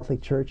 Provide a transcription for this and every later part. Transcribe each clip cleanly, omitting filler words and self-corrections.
Catholic Church,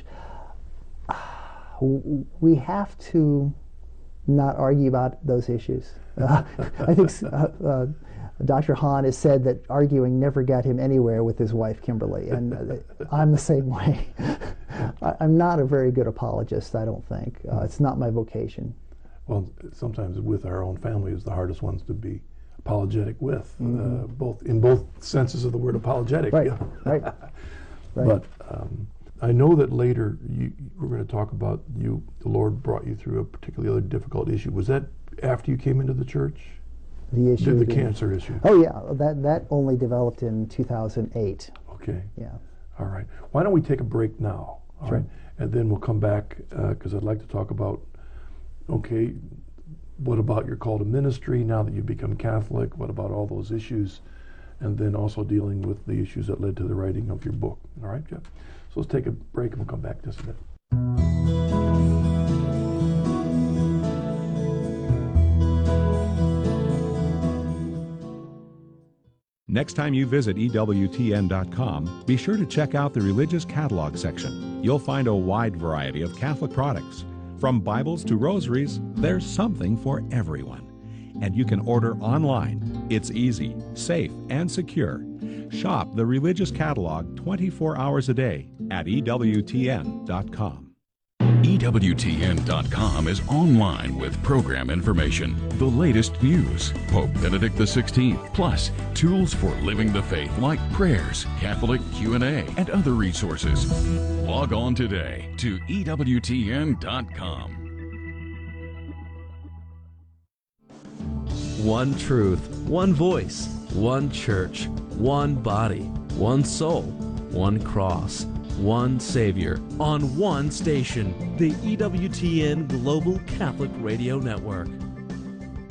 we have to not argue about those issues. I think Dr. Hahn has said that arguing never got him anywhere with his wife, Kimberly, and I'm the same way. I'm not a very good apologist, I don't think. It's not my vocation. Well, sometimes with our own family is the hardest ones to be apologetic with, both in both senses of the word apologetic. Right, right. But I know that later we're going to talk about the Lord brought you through a particularly difficult issue. Was that after you came into the church? The issue, the cancer issue. Oh yeah, that only developed in 2008. Okay. Yeah. All right. Why don't we take a break now? All right, and then we'll come back because I'd like to talk about, okay, what about your call to ministry now that you've become Catholic? What about all those issues? And then also dealing with the issues that led to the writing of your book. All right, Jeff? So let's take a break and we'll come back just a bit. Next time you visit EWTN.com, be sure to check out the Religious Catalog section. You'll find a wide variety of Catholic products. From Bibles to rosaries, there's something for everyone. And you can order online. It's easy, safe, and secure. Shop the Religious Catalog 24 hours a day at EWTN.com. EWTN.com is online with program information, the latest news, Pope Benedict XVI, plus tools for living the faith like prayers, Catholic Q&A, and other resources. Log on today to EWTN.com. One truth, one voice, one church, one body, one soul, one cross, one Savior, on one station, the EWTN Global Catholic Radio Network.